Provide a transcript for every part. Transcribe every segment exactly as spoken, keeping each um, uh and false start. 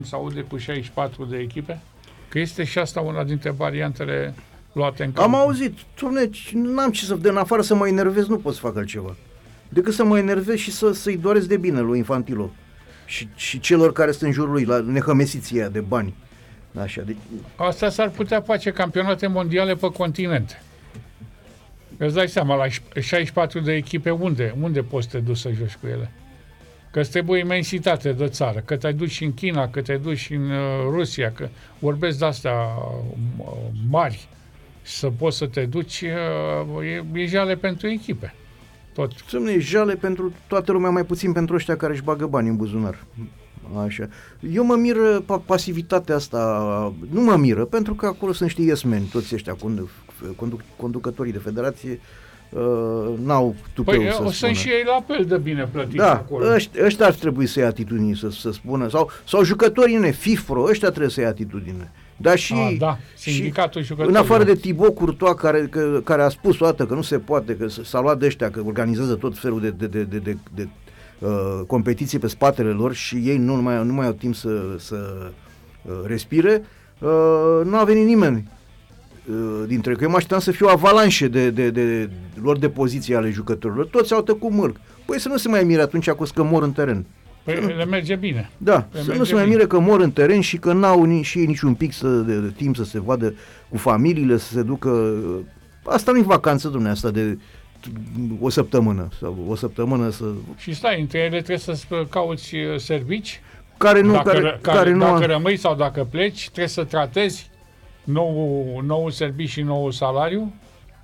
se aude cu șaizeci și patru de echipe? Că este și asta una dintre variantele luate în calcul. Am auzit, dom'le, n-am ce să... De în afară să mă enervez, nu pot să fac altceva. Decât să mă enervez și să, să-i doresc de bine lui Infantilo. Și, și celor care sunt în jurul lui, la nehămesiția de bani. Așa, de... Asta s-ar putea face campionate mondiale pe continente. Îți dai seama, la șaizeci și patru de echipe, unde? Unde poți să te duci să joci cu ele? Că îți trebuie imensitate de țară, că te duci în China, că te duci în uh, Rusia, că vorbesc de astea uh, mari, să poți să te duci, uh, e, e jale pentru echipe. Tot. Sunt jale pentru toată lumea, mai puțin pentru ăștia care își bagă bani în buzunar. Așa. Eu mă miră pa- pasivitatea asta, nu mă miră, pentru că acolo sunt, știi, yes-men, toți ăștia condu- conduc- conducătorii de federație, uh, n-au tupeu Păi să spună. sunt și ei la fel de bine plătiți da, acolo. ăștia, ăștia ar trebui să ia atitudine, să, să spună, sau, sau jucătorii, ne, FIFRO, ăștia trebuie să ia atitudine. Dar și, A, da, sindicatul și jucătorilor. în afară de Thibaut Courtois, care, că, care a spus o dată că nu se poate, că s-a luat de ăștia, că organizează tot felul de, de, de, de, de, de uh, competiții pe spatele lor și ei nu mai, nu mai au timp să, să uh, respire, uh, nu a venit nimeni uh, dintre că eu mă așteptam să fie o avalanșă de, de, de, de lor de poziție ale jucătorilor. Toți au tăcut mârc. Păi să nu se mai mire atunci că mor în teren. Păi le merge bine. Da, le să nu se mai mire că mor în teren și că n-au ni, și ei niciun pic să, de, de timp să se vadă cu familiile, să se ducă... Asta nu-i vacanță, dumneavoastră, asta de o săptămână sau o săptămână să... Și stai, între ele trebuie să cauți servici, care nu, dacă, care, care, care nu dacă a... rămâi sau dacă pleci, trebuie să tratezi nou, nou servici și nou salariu.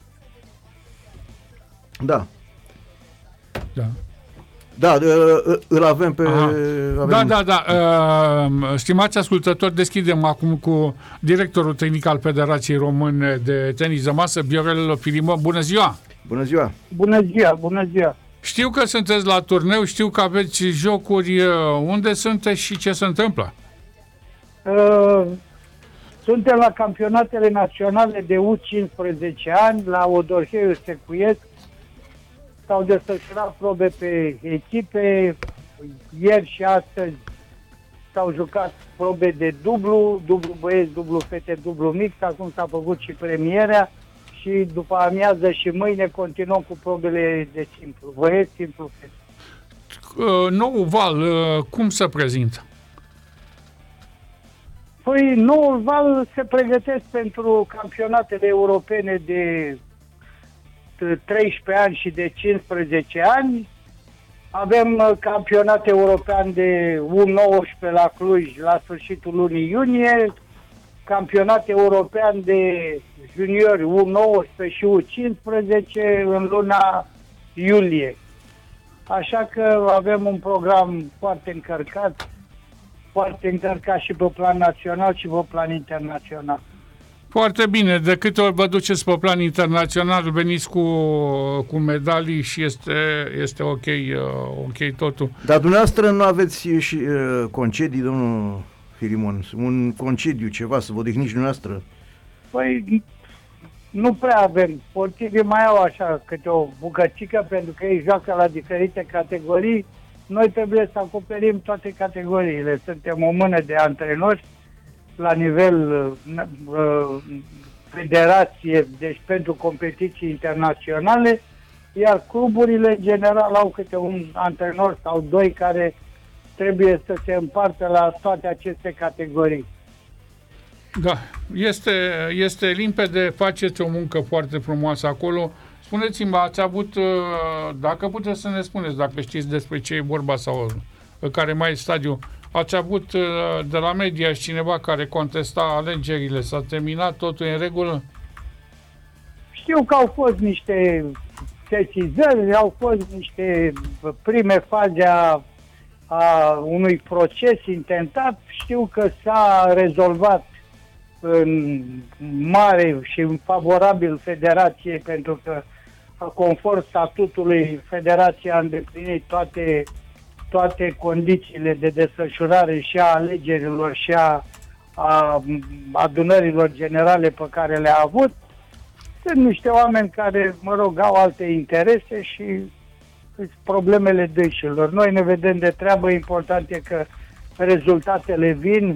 Da. Da. Da, îl avem pe... Avem... Da, da, da. Stimați ascultători, deschidem acum cu directorul tehnic al Federației Române de Tenis de Masă, Viorel Filimon. Bună ziua! Bună ziua! Bună ziua, bună ziua! Știu că sunteți la turneu, știu că aveți jocuri. Unde sunteți și ce se întâmplă? Uh, suntem la campionatele naționale de U cincisprezece ani, la Odorheiu Secuiesc. S-au desfășurat probe pe echipe, ieri și astăzi s-au jucat probe de dublu, dublu băieți, dublu fete, dublu mix, acum s-a făcut și premierea și după amiază și mâine continuăm cu probele de simplu, băieți, simplu fete. Noul val, cum se prezintă? Păi, noul val se pregătesc pentru campionatele europene de treisprezece ani și de cincisprezece ani. Avem campionat european de U nouăsprezece la Cluj la sfârșitul lunii iunie, campionat european de juniori U nouăsprezece și U cincisprezece în luna iulie. Așa că avem un program foarte încărcat, foarte încărcat și pe plan național și pe plan internațional. Foarte bine. De câte ori vă duceți pe plan internațional, veniți cu, cu medalii și este, este ok, ok totul. Dar dumneavoastră nu aveți și uh, concedii, domnul Filimon? Un concediu, ceva, să vă odihniți dumneavoastră? Păi, nu prea avem. Sportivii mai au așa câte o bucățică, pentru că ei joacă la diferite categorii. Noi trebuie să acoperim toate categoriile. Suntem o mână de antrenori la nivel uh, federație, deci pentru competiții internaționale, iar cluburile în general au câte un antrenor sau doi care trebuie să se împartă la toate aceste categorii. Da, este, este limpede, faceți o muncă foarte frumoasă acolo. Spuneți-mi, ați avut, dacă puteți să ne spuneți, dacă știți despre ce e vorba sau care mai e stadiu, ați avut de la media și cineva care contesta alegerile, s-a terminat totul în regulă? Știu că au fost niște sesizări, au fost niște prime faze a, a unui proces intentat. Știu că s-a rezolvat în mare și în favorabil federației, pentru că conform statutului federația a îndeplinit toate toate condițiile de desfășurare și a alegerilor și a, a adunărilor generale pe care le-a avut. Sunt niște oameni care, mă rog, au alte interese și problemele dâșilor. Noi ne vedem de treabă, important e că rezultatele vin,